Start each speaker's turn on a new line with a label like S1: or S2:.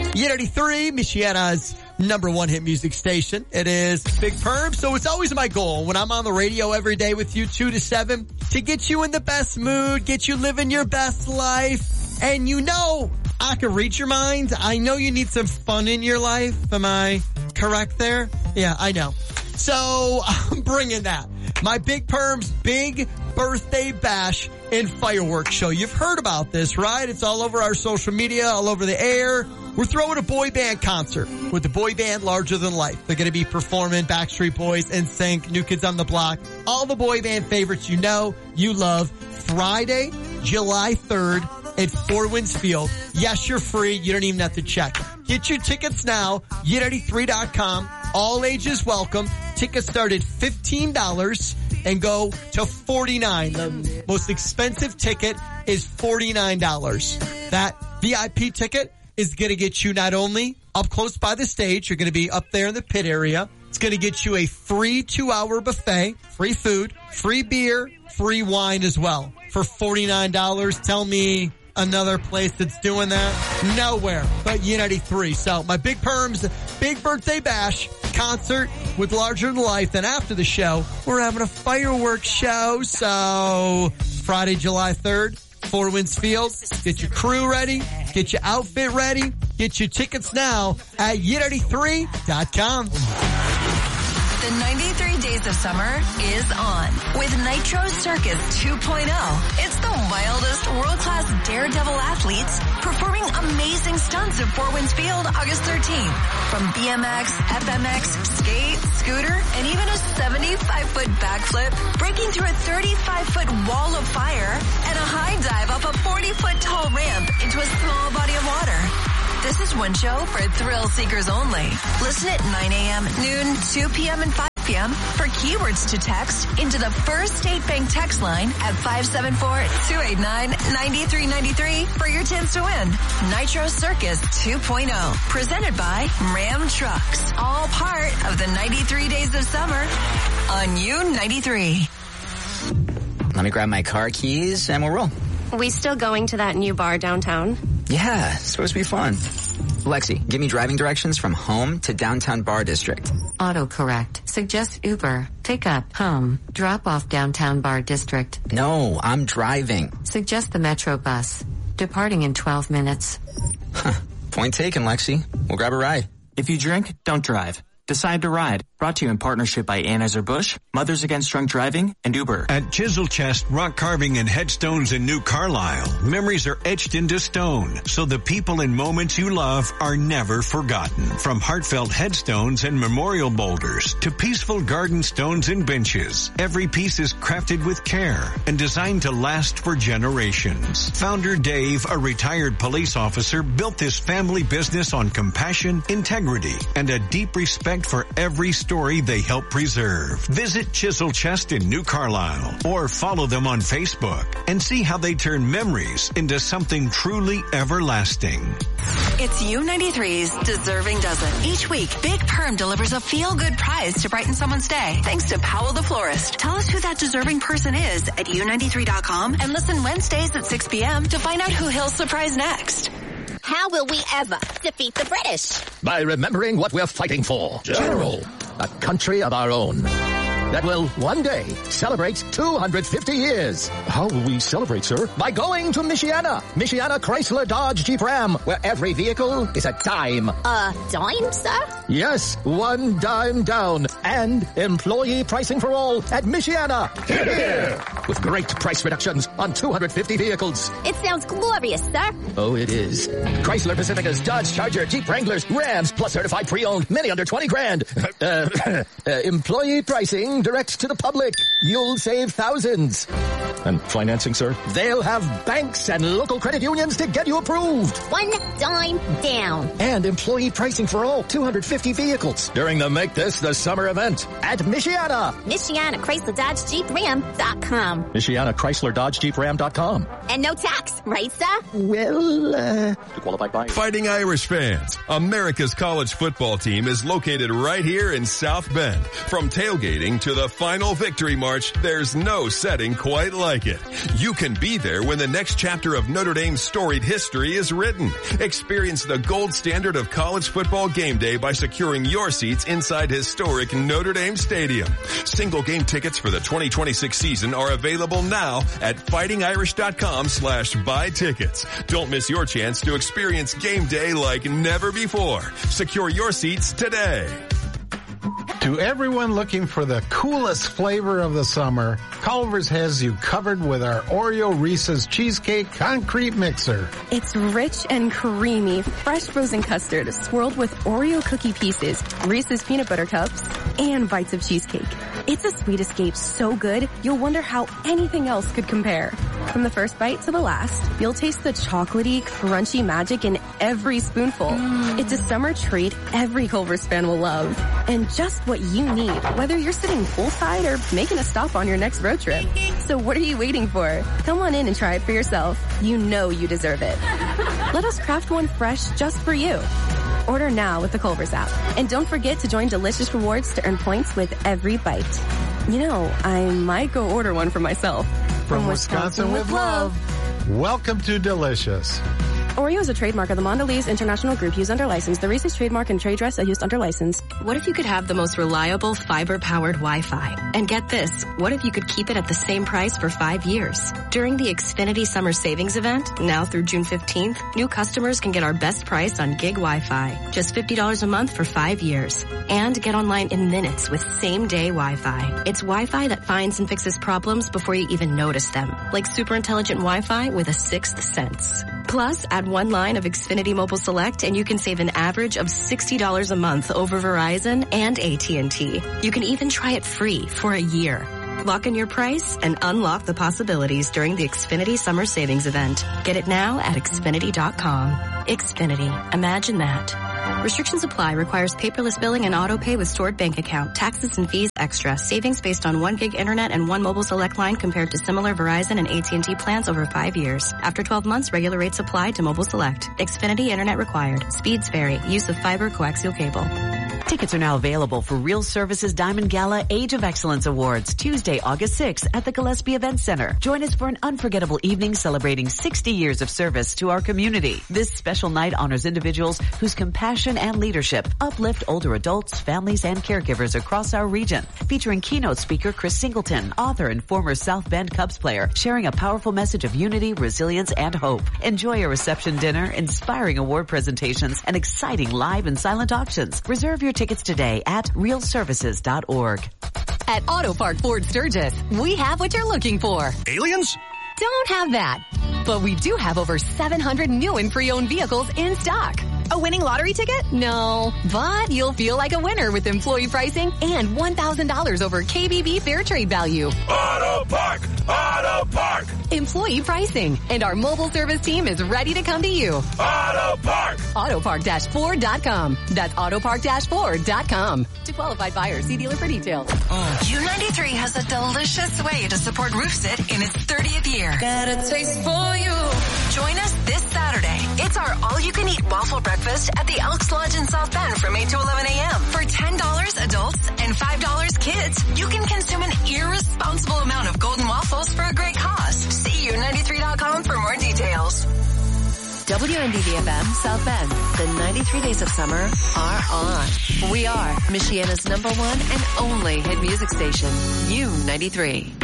S1: E93, Michiana's number one hit music station. It is Big Perm. So it's always my goal when I'm on the radio every day with you 2 to 7 to get you in the best mood, get you living your best life. And you know, I can read your mind. I know you need some fun in your life. Am I correct there? Yeah, I know. So I'm bringing that. My Big Perm's big birthday bash and fireworks show. You've heard about this, right? It's all over our social media, all over the air. We're throwing a boy band concert with the boy band Larger Than Life. They're going to be performing Backstreet Boys, NSYNC, New Kids on the Block, all the boy band favorites you know, you love. Friday, July 3rd at Four Winds Field. Yes, you're free. You don't even have to check. Get your tickets now, Yet83.com. All ages welcome. Tickets start at $15 and go to $49. The most expensive ticket is $49. That VIP ticket is going to get you not only up close by the stage, you're going to be up there in the pit area. It's going to get you a free 2-hour buffet, free food, free beer, free wine as well for $49. Tell me another place that's doing that. Nowhere but U93. So my Big Perm's big birthday bash concert with Larger Than Life. Then after the show, we're having a fireworks show. So Friday, July 3rd, Four Winds Field. Get your crew ready. Get your outfit ready. Get your tickets now at Yet83.com.
S2: The 93 Days of Summer is on with Nitro Circus 2.0. It's the wildest world-class daredevil athletes performing amazing stunts at Four Winds Field August 13th. From BMX, FMX, skate, scooter, and even a 75-foot backflip, breaking through a 35-foot wall of fire, and a high dive up a 40-foot tall ramp into a small body of water. This is one show for thrill seekers only. Listen at 9 a.m., noon, 2 p.m., and 5 p.m. for keywords to text into the First State Bank text line at 574-289-9393 for your chance to win. Nitro Circus 2.0, presented by Ram Trucks. All part of the 93 Days of Summer on U93.
S3: Let me grab my car keys and we'll roll.
S4: We still going to that new bar downtown?
S3: Yeah, it's supposed to be fun. Lexi, give me driving directions from home to downtown bar district.
S5: Autocorrect. Suggest Uber. Pick up. Home. Drop off downtown bar district.
S3: No, I'm driving.
S5: Suggest the Metro bus. Departing in 12 minutes.
S3: Huh. Point taken, Lexi. We'll grab a ride.
S6: If you drink, don't drive. Decide to ride. Brought to you in partnership by Anheuser-Busch, Mothers Against Drunk Driving, and Uber.
S7: At Chisel Chest Rock Carving and Headstones in New Carlisle, memories are etched into stone, so the people and moments you love are never forgotten. From heartfelt headstones and memorial boulders to peaceful garden stones and benches, every piece is crafted with care and designed to last for generations. Founder Dave, a retired police officer, built this family business on compassion, integrity, and a deep respect for every story they help preserve. Visit Chisel Chest in New Carlisle or follow them on Facebook and see how they turn memories into something truly everlasting.
S2: It's U93's Deserving Dozen. Each week, Big Perm delivers a feel-good prize to brighten someone's day. Thanks to Powell the Florist. Tell us who that deserving person is at U93.com and listen Wednesdays at 6 p.m. to find out who he'll surprise next.
S8: How will we ever defeat the British?
S9: By remembering what we're fighting for. General. A country of our own. That will one day celebrate 250 years. How will we celebrate, sir? By going to Michiana. Michiana Chrysler Dodge Jeep Ram, where every vehicle is a dime.
S8: A dime, sir?
S9: Yes, one dime down. And employee pricing for all at Michiana. Hear, hear. With great price reductions on 250 vehicles.
S8: It sounds glorious, sir.
S9: Oh, it is. Chrysler Pacificas, Dodge Charger, Jeep Wranglers, Rams, plus certified pre-owned, many under 20 grand. Employee pricing direct to the public. You'll save thousands. And financing, sir? They'll have banks and local credit unions to get you approved.
S8: One dime down.
S9: And employee pricing for all 250 vehicles during the Make This the Summer event at Michiana.
S8: Michiana Chrysler Dodge Jeep Ram.com.
S9: Michiana Chrysler Dodge Jeep Ram.com.
S8: And no tax, right, sir?
S9: Well, to qualify by.
S10: Fighting Irish fans, America's college football team is located right here in South Bend. From tailgating to the final victory march, there's no setting quite like like it. You can be there when the next chapter of Notre Dame's storied history is written. Experience the gold standard of college football game day by securing your seats inside historic Notre Dame Stadium. Single game tickets for the 2026 season are available now at fightingirish.com/buy tickets. Don't miss your chance to experience game day like never before. Secure your seats today.
S11: To everyone looking for the coolest flavor of the summer, Culver's has you covered with our Oreo Reese's Cheesecake Concrete Mixer.
S12: It's rich and creamy, fresh frozen custard swirled with Oreo cookie pieces, Reese's peanut butter cups, and bites of cheesecake. It's a sweet escape so good, you'll wonder how anything else could compare. From the first bite to the last, you'll taste the chocolatey, crunchy magic in every spoonful. It's a summer treat every Culver's fan will love. And just what you need, whether you're sitting poolside or making a stop on your next road trip. So what are you waiting for? Come on in and try it for yourself. You know you deserve it. Let us craft one fresh just for you. Order now with the Culver's app. And don't forget to join Delicious Rewards to earn points with every bite. You know, I might go order one for myself.
S11: From Wisconsin with love. Welcome to Delicious.
S12: Oreo is a trademark of the Mondelez International Group used under license. The Reese's trademark and trade dress are used under license.
S13: What if you could have the most reliable fiber-powered Wi-Fi? And get this, what if you could keep it at the same price for 5 years? During the Xfinity Summer Savings Event, now through June 15th, new customers can get our best price on gig Wi-Fi. Just $50 a month for 5 years. And get online in minutes with same-day Wi-Fi. It's Wi-Fi that finds and fixes problems before you even notice them. Like super intelligent Wi-Fi with a sixth sense. Plus, add one line of Xfinity Mobile Select and you can save an average of $60 a month over Verizon and AT&T. You can even try it free for a year. Lock in your price and unlock the possibilities during the Xfinity Summer Savings Event. Get it now at Xfinity.com. Xfinity. Imagine that. Restrictions apply. Requires paperless billing and auto pay with stored bank account. Taxes and fees extra. Savings based on 1 gig internet and 1 mobile select line compared to similar Verizon and AT&T plans over 5 years. After 12 months, regular rates apply to mobile select. Xfinity internet required. Speeds vary. Use of fiber coaxial cable.
S14: Tickets are now available for Real Services Diamond Gala Age of Excellence Awards, Tuesday, August 6th at the Gillespie Event Center. Join us for an unforgettable evening celebrating 60 years of service to our community. This special night honors individuals whose compassion and leadership uplift older adults, families, and caregivers across our region. Featuring keynote speaker Chris Singleton, author and former South Bend Cubs player, sharing a powerful message of unity, resilience, and hope. Enjoy a reception dinner, inspiring award presentations, and exciting live and silent auctions. Reserve your tickets today at realservices.org.
S15: At Auto Park Ford Sturgis, we have what you're looking for.
S16: Aliens?
S15: Don't have that. But we do have over 700 new and pre-owned vehicles in stock. A winning lottery ticket? No. But you'll feel like a winner with employee pricing and $1,000 over KBB Fair Trade value.
S16: Auto Park! Auto Park!
S15: Employee pricing. And our mobile service team is ready to come to you.
S16: Auto Park!
S15: Autopark-Ford.com. That's Autopark-Ford.com. To qualified buyers, see dealer for details.
S2: U93 has a delicious way to support RoofSit in its 30th year. Got a taste for you. Join us this Saturday. It's our all-you-can-eat waffle breakfast at the Elks Lodge in South Bend from 8 to 11 a.m. For $10 adults and $5 kids, you can consume an irresponsible amount of golden waffles for a great cause. See U93.com for more details.
S13: WNDV-FM South Bend. The 93 days of summer are on. We are Michiana's #1 and only hit music station, U93.